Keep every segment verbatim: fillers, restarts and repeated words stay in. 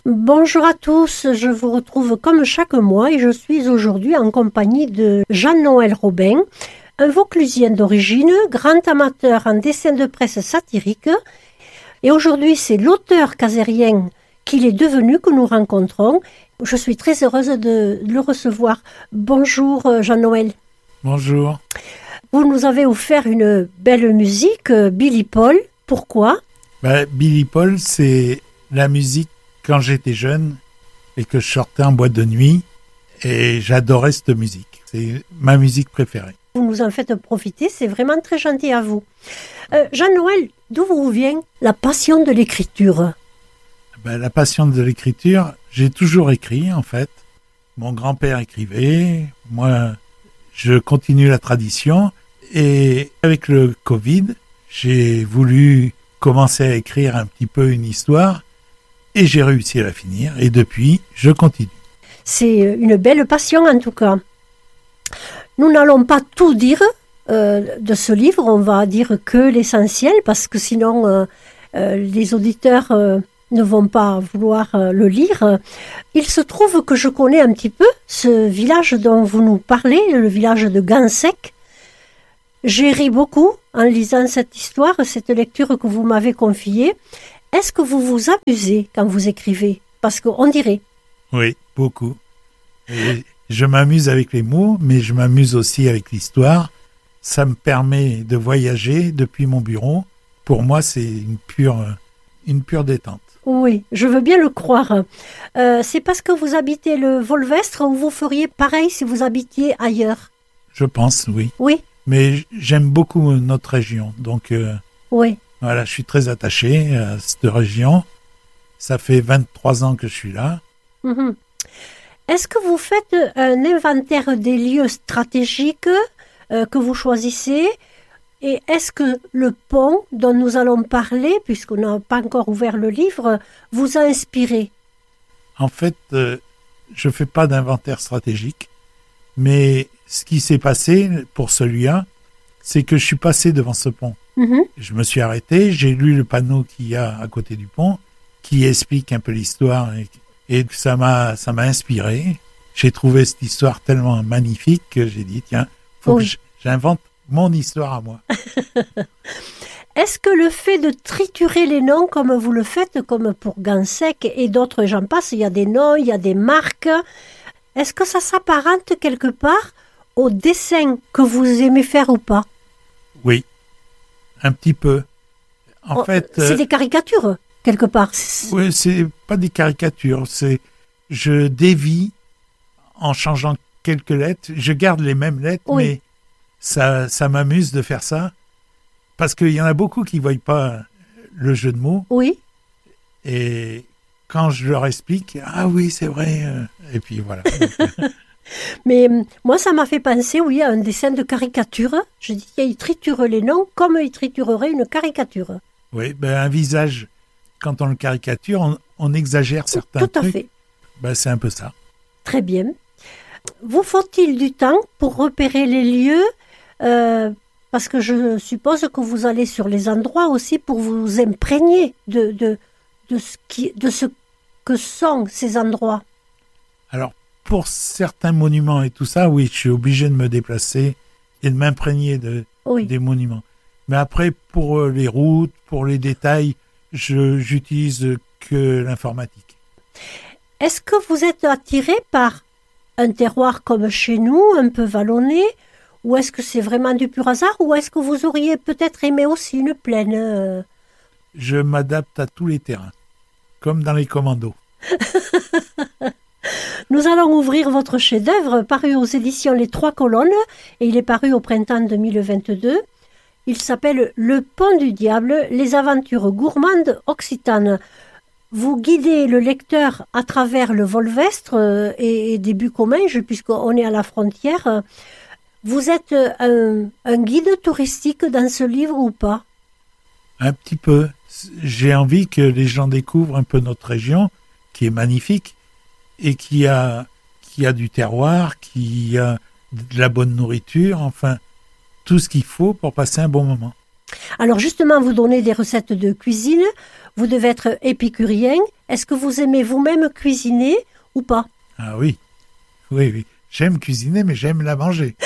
Bonjour à tous, je vous retrouve comme chaque mois et je suis aujourd'hui en compagnie de Jean-Noël Robin, un Vauclusien d'origine, grand amateur en dessin de presse satirique. Et aujourd'hui, c'est l'auteur casérien qu'il est devenu que nous rencontrons. Je suis très heureuse de le recevoir. Bonjour Jean-Noël. Bonjour. Vous nous avez offert une belle musique, Billy Paul. Pourquoi ? Ben, Billy Paul, c'est la musique quand j'étais jeune et que je sortais en boîte de nuit. Et j'adorais cette musique. C'est ma musique préférée. Vous nous en faites profiter, c'est vraiment très gentil à vous. Euh, Jean-Noël, d'où vous vient la passion de l'écriture ? Ben, la passion de l'écriture, j'ai toujours écrit en fait. Mon grand-père écrivait, moi je continue la tradition. Et avec le Covid, j'ai voulu commencer à écrire un petit peu une histoire et j'ai réussi à la finir. Et depuis, je continue. C'est une belle passion en tout cas. Nous n'allons pas tout dire euh, de ce livre, on va dire que l'essentiel parce que sinon euh, euh, les auditeurs euh, ne vont pas vouloir euh, le lire. Il se trouve que je connais un petit peu ce village dont vous nous parlez, le village de Gansec. J'ai ri beaucoup en lisant cette histoire, cette lecture que vous m'avez confiée. Est-ce que vous vous amusez quand vous écrivez ? Parce qu'on dirait. Oui, beaucoup. Et je m'amuse avec les mots, mais je m'amuse aussi avec l'histoire. Ça me permet de voyager depuis mon bureau. Pour moi, c'est une pure, une pure détente. Oui, je veux bien le croire. Euh, c'est parce que vous habitez le Volvestre ou vous feriez pareil si vous habitiez ailleurs ? Je pense, oui. Oui. Mais j'aime beaucoup notre région. Donc, euh, oui. Voilà, je suis très attaché à cette région. Ça fait vingt-trois ans que je suis là. Mmh. Est-ce que vous faites un inventaire des lieux stratégiques euh, que vous choisissez ? Et est-ce que le pont dont nous allons parler, puisqu'on n'a pas encore ouvert le livre, vous a inspiré ? En fait, euh, je ne fais pas d'inventaire stratégique, mais ce qui s'est passé pour celui-là, c'est que je suis passé devant ce pont. Mmh. Je me suis arrêté, j'ai lu le panneau qu'il y a à côté du pont, qui explique un peu l'histoire, et, et ça m'a, ça m'a inspiré. J'ai trouvé cette histoire tellement magnifique que j'ai dit, tiens, il faut oui. que j'invente mon histoire à moi. Est-ce que le fait de triturer les noms comme vous le faites, comme pour Gansec et d'autres, j'en passe, il y a des noms, il y a des marques, est-ce que ça s'apparente quelque part au dessin que vous aimez faire ou pas ? Oui, un petit peu. En oh, fait, c'est euh, des caricatures, quelque part. Oui, c'est pas des caricatures, c'est je dévie en changeant quelques lettres. Je garde les mêmes lettres, oui. mais ça, ça m'amuse de faire ça. Parce qu'il y en a beaucoup qui ne voient pas le jeu de mots. Oui. Et quand je leur explique, ah oui, c'est vrai. Et puis voilà. Mais moi, ça m'a fait penser, oui, à un dessin de caricature. Je dis, il triture les noms comme il triturerait une caricature. Oui, ben un visage, quand on le caricature, on, on exagère certains trucs. Tout à trucs. fait. Ben, c'est un peu ça. Très bien. Vous faut-il du temps pour repérer les lieux euh, parce que je suppose que vous allez sur les endroits aussi pour vous imprégner de, de, de, ce, qui, de ce que sont ces endroits. Alors, pour certains monuments et tout ça, oui, je suis obligé de me déplacer et de m'imprégner de, oui. des monuments. Mais après, pour les routes, pour les détails, je j'utilise que l'informatique. Est-ce que vous êtes attiré par un terroir comme chez nous, un peu vallonné, ou est-ce que c'est vraiment du pur hasard, ou est-ce que vous auriez peut-être aimé aussi une plaine euh... Je m'adapte à tous les terrains, comme dans les commandos. Nous allons ouvrir votre chef-d'œuvre paru aux éditions Les Trois Colonnes et il est paru au printemps deux mille vingt-deux. Il s'appelle Le Pont du Diable, les aventures gourmandes occitanes. Vous guidez le lecteur à travers le Volvestre et, et des Buts-Comminges puisqu'on est à la frontière. Vous êtes un, un guide touristique dans ce livre ou pas ? Un petit peu. J'ai envie que les gens découvrent un peu notre région qui est magnifique. Et qui a, qui a du terroir, qui a de la bonne nourriture, enfin, tout ce qu'il faut pour passer un bon moment. Alors justement, vous donnez des recettes de cuisine, vous devez être épicurien, Est-ce que vous aimez vous-même cuisiner ou pas? Ah oui, oui, oui. J'aime cuisiner, mais j'aime la manger.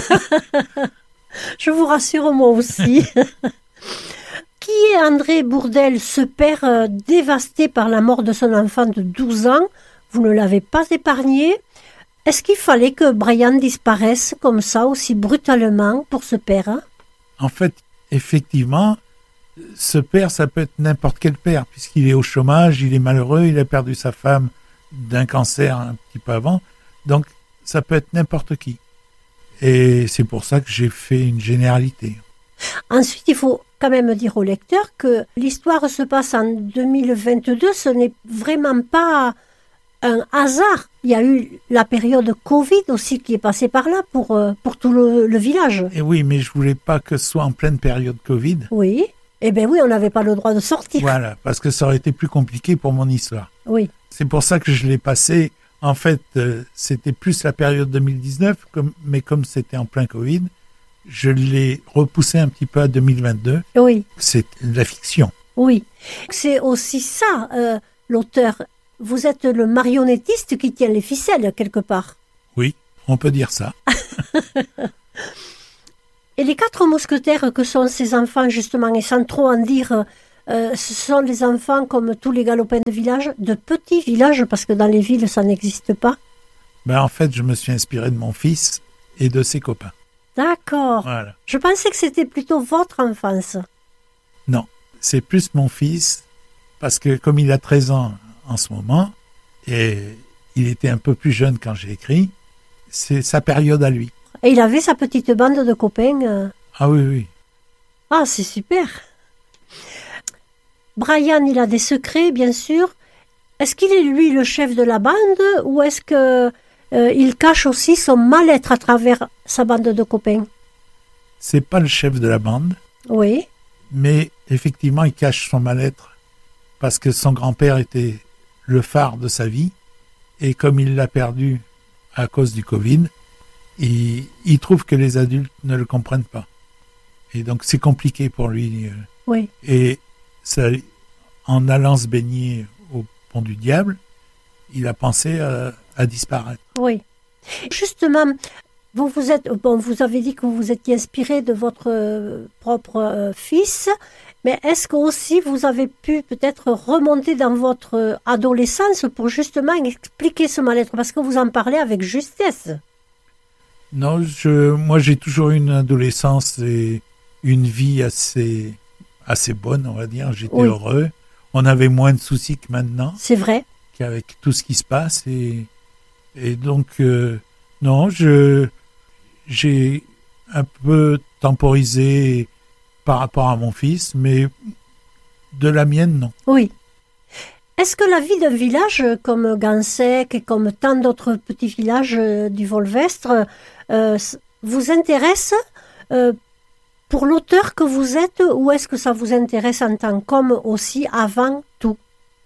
Je vous rassure, moi aussi. Qui est André Bourdelle, ce père euh, dévasté par la mort de son enfant de douze ans? Vous ne l'avez pas épargné. Est-ce qu'il fallait que Brian disparaisse comme ça, aussi brutalement, pour ce père, hein? En fait, effectivement, ce père, ça peut être n'importe quel père, puisqu'il est au chômage, il est malheureux, il a perdu sa femme d'un cancer un petit peu avant. Donc, ça peut être n'importe qui. Et c'est pour ça que j'ai fait une généralité. Ensuite, il faut quand même dire au lecteur que l'histoire se passe en deux mille vingt-deux. Ce n'est vraiment pas un hasard. Il y a eu la période Covid aussi qui est passée par là pour, pour tout le, le village. Et oui, mais je voulais pas que ce soit en pleine période Covid. Oui. Eh bien oui, on n'avait pas le droit de sortir. Voilà, parce que ça aurait été plus compliqué pour mon histoire. Oui. C'est pour ça que je l'ai passé. En fait, euh, c'était plus la période deux mille dix-neuf, comme, mais comme c'était en plein Covid, je l'ai repoussé un petit peu à deux mille vingt-deux. Oui. C'est de la fiction. Oui. C'est aussi ça, euh, l'auteur. Vous êtes le marionnettiste qui tient les ficelles, quelque part. Oui, on peut dire ça. Et les quatre mousquetaires que sont ces enfants, justement, et sans trop en dire, euh, ce sont des enfants comme tous les galopins de village, de petits villages, parce que dans les villes, ça n'existe pas. Ben, en fait, je me suis inspiré de mon fils et de ses copains. D'accord. Voilà. Je pensais que c'était plutôt votre enfance. Non, c'est plus mon fils, parce que comme il a treize ans en ce moment, et il était un peu plus jeune quand j'ai écrit, c'est sa période à lui. Et il avait sa petite bande de copains. euh. Ah oui, oui. Ah, c'est super. Brian, il a des secrets, bien sûr. Est-ce qu'il est, lui, le chef de la bande, ou est-ce que euh, il cache aussi son mal-être à travers sa bande de copains? C'est pas le chef de la bande, Oui. mais effectivement, il cache son mal-être parce que son grand-père était le phare de sa vie, et comme il l'a perdu à cause du Covid, il, il trouve que les adultes ne le comprennent pas. Et donc, c'est compliqué pour lui. Oui. Et ça, en allant se baigner au Pont du Diable, il a pensé à, à disparaître. Oui. Justement, vous, vous, êtes, bon, vous avez dit que vous vous étiez inspiré de votre euh, propre euh, fils, mais est-ce que aussi vous avez pu peut-être remonter dans votre euh, adolescence pour justement expliquer ce mal-être, parce que vous en parlez avec justesse? Non, je, moi j'ai toujours eu une adolescence et une vie assez, assez bonne, on va dire. J'étais Oui. heureux. On avait moins de soucis que maintenant, C'est vrai. qu'avec tout ce qui se passe. Et, et donc, euh, non, je, j'ai un peu temporisé par rapport à mon fils, mais de la mienne, non. Oui. Est-ce que la vie d'un village comme Gansec et comme tant d'autres petits villages euh, du Volvestre euh, vous intéresse euh, pour l'auteur que vous êtes, ou est-ce que ça vous intéresse en tant qu'homme aussi avant tout?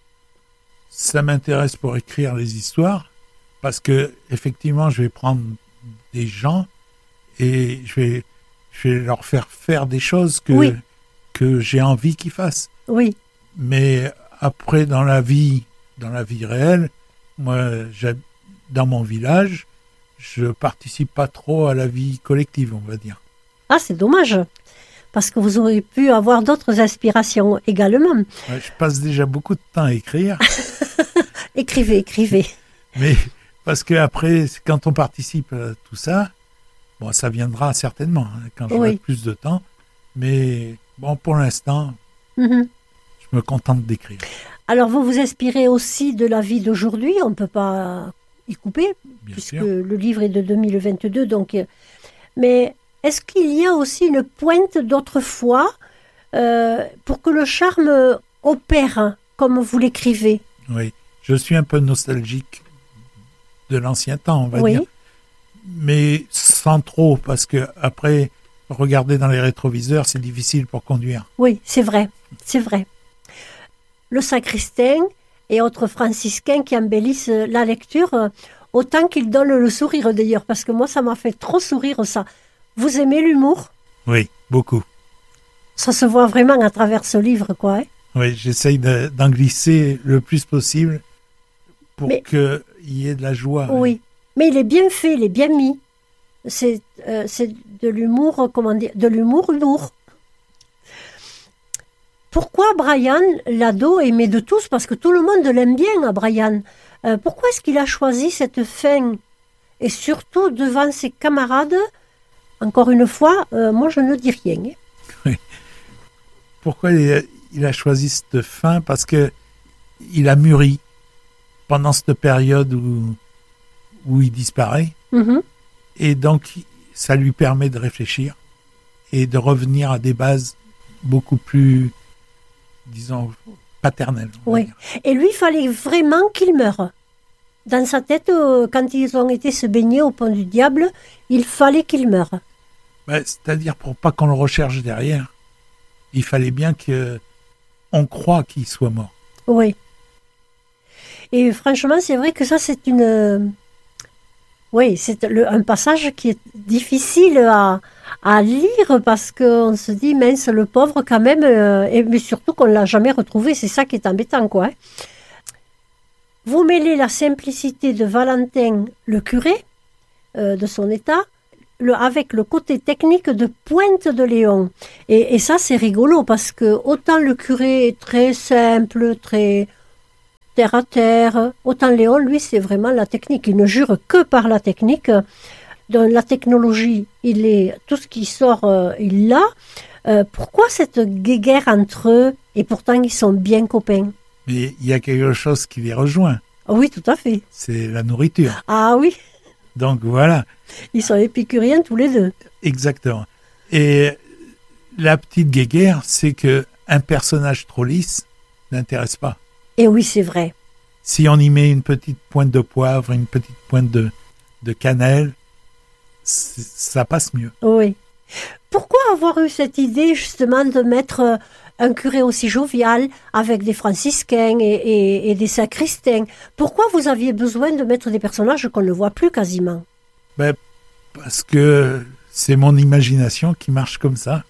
Ça m'intéresse pour écrire les histoires, parce que effectivement, je vais prendre des gens et je vais, je vais leur faire faire des choses que, Oui. que j'ai envie qu'ils fassent. Oui, Mais après, dans la vie, dans la vie réelle, moi, j'hab- dans mon village, je participe pas trop à la vie collective, on va dire. ah c'est dommage, parce que vous auriez pu avoir d'autres inspirations également. Ouais, je passe déjà beaucoup de temps à écrire, Écrivez, écrivez. mais parce que après, quand on participe à tout ça, bon, ça viendra certainement hein, quand j'aurai Oui. plus de temps. Mais bon, pour l'instant, Mhm. je me contente d'écrire. Alors vous vous inspirez aussi de la vie d'aujourd'hui, on ne peut pas y couper, Bien puisque sûr. le livre est de deux mille vingt-deux. Donc, euh, mais est-ce qu'il y a aussi une pointe d'autrefois euh, pour que le charme opère comme vous l'écrivez? Oui, je suis un peu nostalgique de l'ancien temps, on va Oui. dire. Mais sans trop, parce que après, regarder dans les rétroviseurs, c'est difficile pour conduire. Oui, c'est vrai, c'est vrai. Le sacristain et autres franciscains qui embellissent la lecture, euh, autant qu'ils donnent le sourire d'ailleurs, parce que moi, ça m'a fait trop sourire ça. Vous aimez l'humour? Oui, beaucoup. Ça se voit vraiment à travers ce livre, quoi. Hein? Oui, j'essaye de, d'en glisser le plus possible pour Mais, qu'il y ait de la joie. Oui, hein. mais il est bien fait, il est bien mis. C'est, euh, c'est de l'humour, comment dire, de l'humour lourd. Pourquoi Brian, l'ado aimé de tous, parce que tout le monde l'aime bien à Brian, euh, pourquoi est-ce qu'il a choisi cette fin? Et surtout devant ses camarades, encore une fois, euh, moi je ne dis rien. Oui. Pourquoi il a, il a choisi cette fin? Parce que il a mûri pendant cette période où, où il disparaît. Mm-hmm. Et donc, ça lui permet de réfléchir et de revenir à des bases beaucoup plus, disons, paternelles. Oui. Dire. Et lui, il fallait vraiment qu'il meure. Dans sa tête, euh, quand ils ont été se baigner au pont du diable, il fallait qu'il meure. Ben, c'est-à-dire, pour pas qu'on le recherche derrière, il fallait bien qu'on croit qu'il soit mort. Oui. Et franchement, c'est vrai que ça, c'est une... Oui, c'est le, un passage qui est difficile à, à lire parce qu'on se dit, mince, le pauvre quand même, euh, et, mais surtout qu'on ne l'a jamais retrouvé, c'est ça qui est embêtant, quoi. Hein. Vous mêlez la simplicité de Valentin, le curé, euh, de son état, le, avec le côté technique de Pointe de Léon. Et, et ça, c'est rigolo parce que autant le curé est très simple, très terre à terre, autant Léon, lui, c'est vraiment la technique. Il ne jure que par la technique. Dans la technologie, il est, tout ce qui sort, euh, il l'a. Euh, pourquoi cette guéguerre entre eux et pourtant ils sont bien copains? Mais il y a quelque chose qui les rejoint. Oui, tout à fait. C'est la nourriture. Ah oui. Donc voilà. Ils sont épicuriens tous les deux. Exactement. Et la petite guéguerre, c'est que un personnage trop lisse n'intéresse pas. Et oui, c'est vrai. Si on y met une petite pointe de poivre, une petite pointe de, de cannelle, ça passe mieux. Oui. Pourquoi avoir eu cette idée justement de mettre un curé aussi jovial avec des franciscains et, et, et des sacristains? Pourquoi vous aviez besoin de mettre des personnages qu'on ne voit plus quasiment? Ben, parce que c'est mon imagination qui marche comme ça.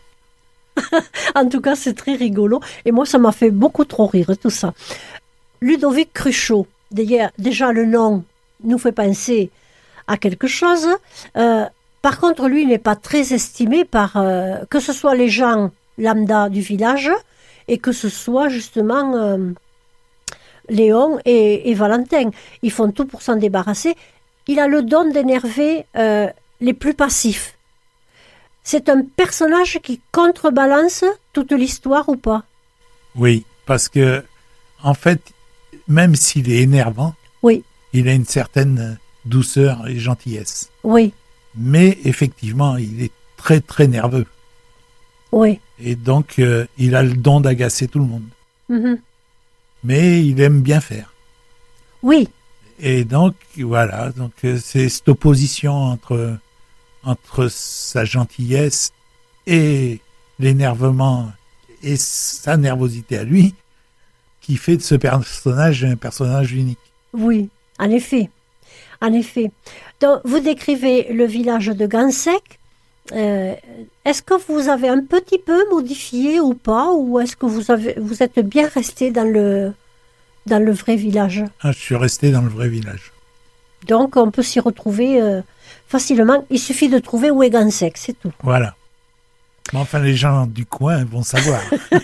En tout cas, c'est très rigolo. Et moi, ça m'a fait beaucoup trop rire, tout ça. Ludovic Cruchot, déjà le nom nous fait penser à quelque chose. Euh, par contre, lui, il n'est pas très estimé par euh, que ce soit les gens lambda du village et que ce soit justement euh, Léon et, et Valentin. Ils font tout pour s'en débarrasser. Il a le don d'énerver euh, les plus passifs. C'est un personnage qui contrebalance toute l'histoire ou pas? Oui, parce que, en fait, même s'il est énervant, oui. il a une certaine douceur et gentillesse. Oui. Mais effectivement, il est très très nerveux. Oui. Et donc, euh, il a le don d'agacer tout le monde. Mm-hmm. Mais il aime bien faire. Oui. Et donc, voilà, donc c'est cette opposition entre... entre sa gentillesse et l'énervement et sa nervosité à lui, qui fait de ce personnage un personnage unique. Oui, en effet. En effet. Donc, vous décrivez le village de Gansec. Euh, est-ce que vous avez un petit peu modifié ou pas, ou est-ce que vous, avez, vous êtes bien resté dans le, dans le vrai village? Ah, je suis resté dans le vrai village. Donc, on peut s'y retrouver... Euh, facilement, il suffit de trouver où est Gansec, c'est tout. Voilà. Mais enfin, les gens du coin vont savoir.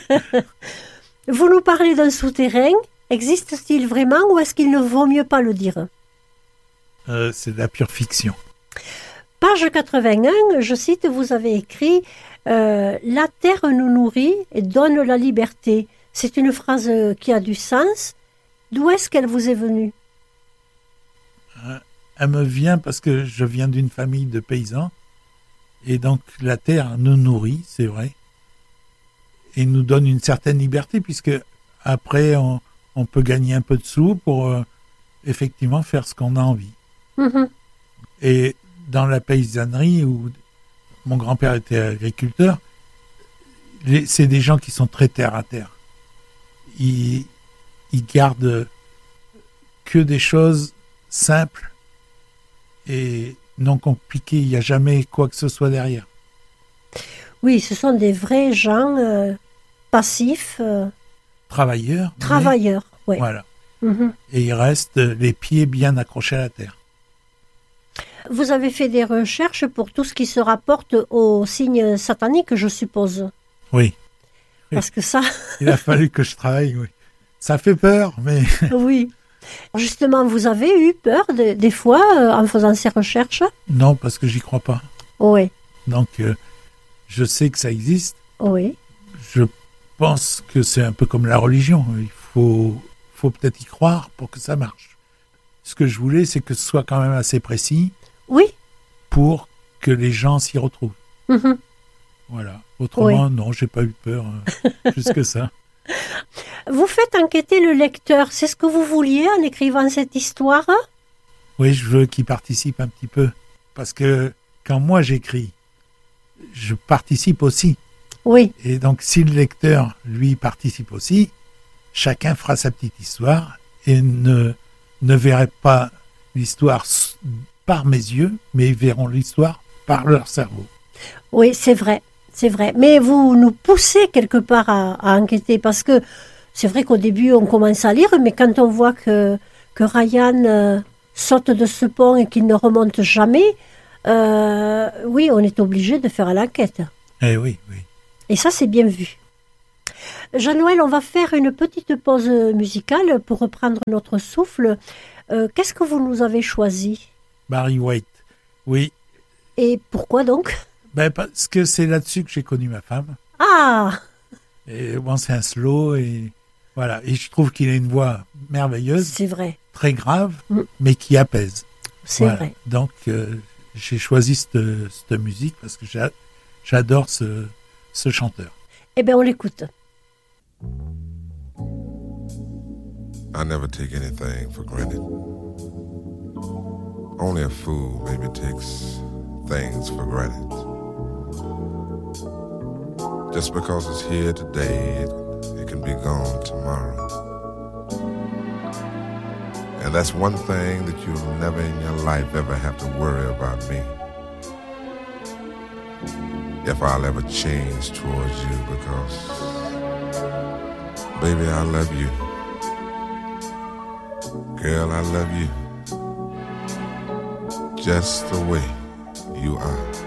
Vous nous parlez d'un souterrain. Existe-t-il vraiment ou est-ce qu'il ne vaut mieux pas le dire? euh, C'est de la pure fiction. Page quatre-vingt-un, je cite, vous avez écrit euh, « La terre nous nourrit et donne la liberté ». C'est une phrase qui a du sens. D'où est-ce qu'elle vous est venue? euh, Elle me vient parce que je viens d'une famille de paysans. Et donc, la terre nous nourrit, c'est vrai. Et nous donne une certaine liberté, puisque après, on, on peut gagner un peu de sous pour euh, effectivement faire ce qu'on a envie. Mm-hmm. Et dans la paysannerie, où mon grand-père était agriculteur, les, c'est des gens qui sont très terre à terre. Ils, ils gardent que des choses simples et non compliquées. Il n'y a jamais quoi que ce soit derrière. Oui, ce sont des vrais gens euh, passifs. Euh... travailleur. Travailleur, oui. Voilà. Mm-hmm. Et il reste les pieds bien accrochés à la terre. Vous avez fait des recherches pour tout ce qui se rapporte aux signes sataniques, je suppose. Oui. Parce que ça... Il a fallu que je travaille, oui. Ça fait peur, mais... Oui. Justement, vous avez eu peur de, des fois euh, en faisant ces recherches? Non, parce que j'y crois pas. Oui. Donc, euh, je sais que ça existe. Oui. Je pense que c'est un peu comme la religion. Il faut, faut peut-être y croire pour que ça marche. Ce que je voulais, c'est que ce soit quand même assez précis. Oui. Pour que les gens s'y retrouvent. Mm-hmm. Voilà. Autrement, oui. non, j'ai pas eu peur. Hein, plus que ça. Vous faites enquêter le lecteur. C'est ce que vous vouliez en écrivant cette histoire? Oui, je veux qu'il participe un petit peu. Parce que quand moi j'écris, je participe aussi. Oui. Et donc, si le lecteur, lui, participe aussi, chacun fera sa petite histoire et ne, ne verrait pas l'histoire par mes yeux, mais ils verront l'histoire par leur cerveau. Oui, c'est vrai, c'est vrai. Mais vous nous poussez quelque part à, à enquêter, parce que c'est vrai qu'au début, on commence à lire, mais quand on voit que, que Ryan euh, saute de ce pont et qu'il ne remonte jamais, euh, oui, on est obligé de faire l'enquête. Eh oui, oui. Et ça, c'est bien vu. Jean-Noël, on va faire une petite pause musicale pour reprendre notre souffle. Euh, qu'est-ce que vous nous avez choisi? Barry White, oui. Et pourquoi donc? Ben, parce que c'est là-dessus que j'ai connu ma femme. Ah! Et bon, c'est un slow, et voilà. Et je trouve qu'il a une voix merveilleuse. C'est vrai. Très grave, mm. mais qui apaise. C'est voilà. vrai. Donc, euh, j'ai choisi cette, cette musique parce que j'a, j'adore ce, ce chanteur. Eh bien, on l'écoute. I never take anything for granted. Only a fool maybe takes things for granted. Just because it's here today, it, it can be gone tomorrow. And that's one thing that you'll never in your life ever have to worry about me. If I'll ever change towards you, because, baby, I love you. Girl, I love you. Just the way you are.